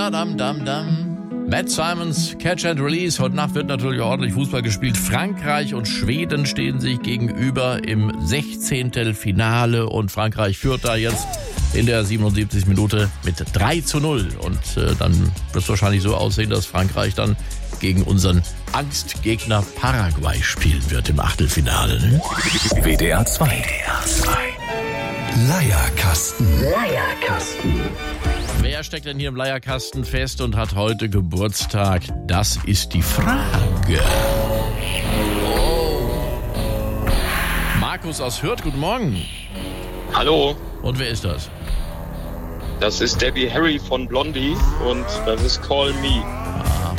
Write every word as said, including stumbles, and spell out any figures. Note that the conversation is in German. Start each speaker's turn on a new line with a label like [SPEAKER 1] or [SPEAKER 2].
[SPEAKER 1] Dam, dam, dam. Matt Simons, Catch and Release. Heute Nacht wird natürlich ordentlich Fußball gespielt. Frankreich und Schweden stehen sich gegenüber im Sechzehntelfinale und Frankreich führt da jetzt in der siebenundsiebzigsten Minute mit drei zu null. Und äh, dann wird es wahrscheinlich so aussehen, dass Frankreich dann gegen unseren Angstgegner Paraguay spielen wird im Achtelfinale. Ne?
[SPEAKER 2] W D R zwei. W D R zwei. Leierkasten.
[SPEAKER 3] Leierkasten.
[SPEAKER 1] Wer steckt denn hier im Leierkasten fest und hat heute Geburtstag? Das ist die Frage. Oh. Markus aus Hürth, guten Morgen.
[SPEAKER 4] Hallo.
[SPEAKER 1] Und wer ist das?
[SPEAKER 4] Das ist Debbie Harry von Blondie und das ist Call Me.